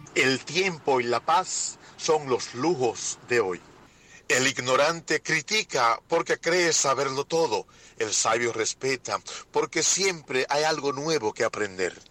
El tiempo y la paz son los lujos de hoy. El ignorante critica porque cree saberlo todo. El sabio respeta porque siempre hay algo nuevo que aprender.